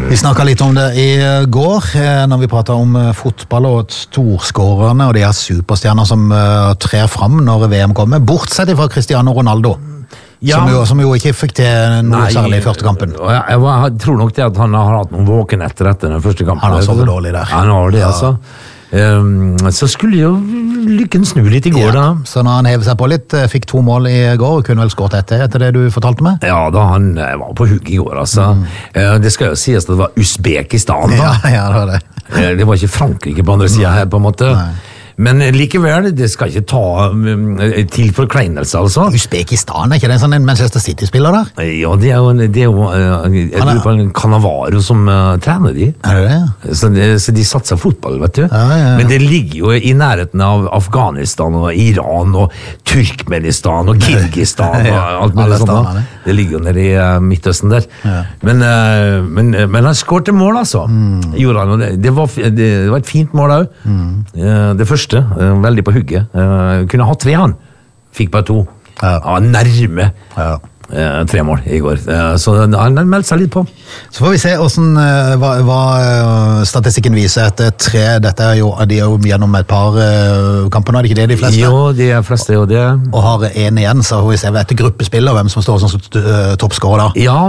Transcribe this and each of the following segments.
Vi snakket litt om det i går, når vi pratet om fotball og storskårerne og de her superstjerner som trer frem når VM kommer, bortsett fra Cristiano Ronaldo. Ja. Som jo ikke fikk til noe særlig i første kampen. Jeg tror nok det at han har hatt noen våkenetter etter den første kampen. Han har sovet dårlig der. Han har det, altså. Så skulle jo lykken snu litt i går, da. Så når han hever seg på litt, fikk 2 mål i går, og kunne vel skåret etter det du fortalte meg? Ja, da han var på hugg i går, altså. Det skal jo sies at det var Uzbekistan, da. Ja, det var det. Det var ikke Frankrike på andre siden her, på en måte. Nei. Men likevel, det skal ikke ta til forkleinelse, altså. Uzbekistan, er ikke det en sånn Manchester City-spiller der? Ja, det er jo jeg tror på en Cannavaro som trener de. Er det det? Så de satser fotball, vet du. Ja. Men det ligger jo i nærheten av Afghanistan og Iran og Turkmenistan og Kirgistan og alt mulig sånt. Det ligger jo nede i Midtøsten der. Ja. Men han skårte mål, altså. Gjorde han, det var et fint mål også. Det første veldig på hugget. Kunne ha 3 han. Fikk bare 2. Ja, nærme 3 mål i går. Så han meldte seg litt på. Så får vi se hva statistikken viser etter 3. Dette er jo, de er jo gjennom et par kamper nå, er det ikke det de fleste? Jo, de fleste jo det. Og har 1 igjen, så får vi se etter gruppespiller hvem som står som toppskårer da. Ja,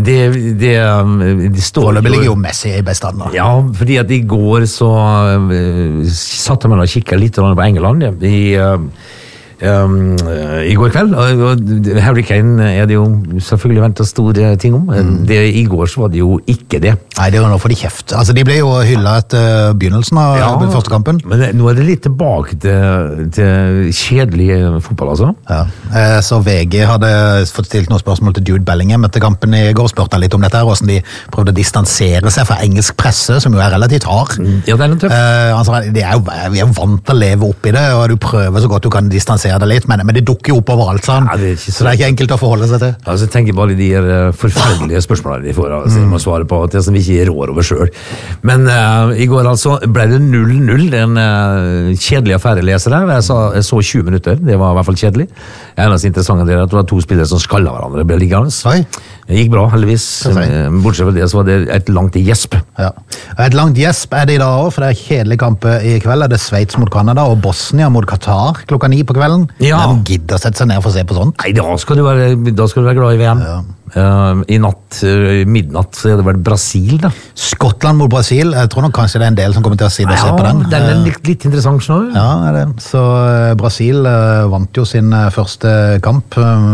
de står Foreløpig ligger jo Messi i bestanden da. Ja, fordi at i går så satt man og kikket litt på England i går kveld, og Harry Kane er det jo selvfølgelig ventet store ting om. I går så var det jo ikke det. Nei, det var noe for de kjeft. Altså, de ble jo hyllet etter begynnelsen av den første kampen. Men nå er det litt tilbake til kjedelig fotball, altså. Ja, så VG hadde fått stilt noen spørsmål til Jude Bellingham etter kampen i går, spurte han litt om dette her, hvordan de prøvde å distansere seg fra engelsk presse, som jo er relativt hard. Ja, det er litt tøft. Altså, vi er jo vant til å leve opp i det, og du prøver så godt du kan distansere det litt, men det dukker jo opp overalt sånn. Ja, så det er ikke enkelt å forholde seg til. Altså, jeg tenker bare de forferdelige spørsmålene de får, altså, de må svare på det som vi ikke rår over selv. Men i går altså ble det 0-0, en kjedelig affære leser der. Jeg så 20 minutter, det var i hvert fall kjedelig. Det eneste interessante er at det var 2 spillere som skallet hverandre, ble liggende. Det gikk bra, heldigvis. Bortsett fra det, så var det et langt gjesp. Ja. Et langt gjesp er det i dag også, for det er kjedelig kamp i kveld. Det er Sveits mot Canada og Bosnia mot Qatar klokka 9 på kvelden. Ja. Hvem gidder å sette seg ned for å se på sånt? Nei, da skal du være glad i VM. Ja. I natt, midnatt, så er det vel Brasil, da. Skottland mot Brasil. Jeg tror nok kanskje det er en del som kommer til å si det og se på den. Den er litt interessant nå. Ja, er det. Så Brasil vant jo sin første kamp.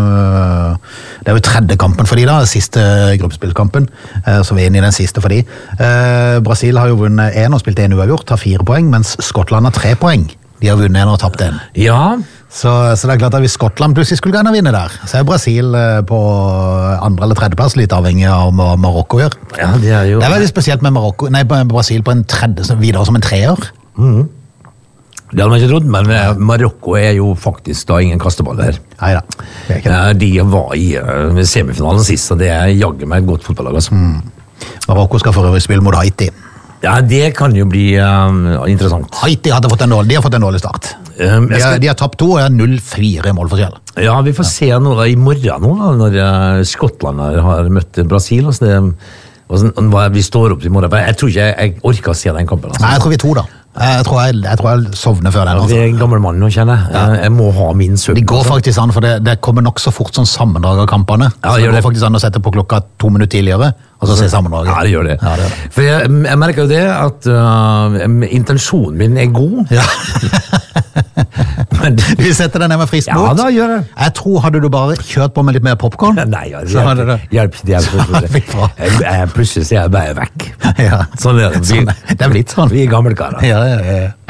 Det er jo 3. kampen for de da, siste gruppespillkampen. Så vi er inne i den siste for de. Brasil har jo vunnet 1 og spilt 1 uavgjort, har 4 poeng, mens Skottland har 3 poeng. De har vunnet 1 og tapt 1. Ja. Så det er klart at hvis Skottland plutselig skulle gå inn og vinne der, så er Brasil på 2. eller 3. plass, litt avhengig av hva Marokko gjør. Ja, det er jo... Det er veldig spesielt med Brasil på en 3. videre som en 3er. Det hadde man ikke trodd, men Marokko er jo faktisk da ingen kasteball her. Neida, det er ikke det. De var i semifinalen sist, og det er jagget med et godt fotballag. Altså. Marokko skal for øvrig spille mot Haiti. Ja, det kan jo bli interessant. Haiti har fått en dårlig start. De har tapt 2 og er 0-4 i målforskjell. Ja, vi får se noe i morgen nå, da, når Skottland har møtt Brasil. Vi står opp i morgen. Jeg tror ikke jeg orker å se den kampen. Altså. Nei, jeg tror vi 2 da. Jeg tror jeg sovner før den. Altså. Det er en gammel mann nå, kjenner jeg. Jeg må ha min søvn. Det går faktisk an, for det kommer nok så fort som sammendrag av kampene. Ja, så det går faktisk an å sette på klokka 2 minutter tidligere, og så se sammendraget. Ja, det gjør det. Ja, det gjør det. For jeg merker jo det at intensjonen min er god. Ja. Men du setter deg ned med frisk mot? Ja, da gjør jeg. Jeg tror, hadde du bare kjørt på med litt mer popcorn? Nei, hjelp. Plutselig ser jeg bare vekk. Ja. Sånn er det. Det er blitt sånn. Vi er gamle karer. Ja.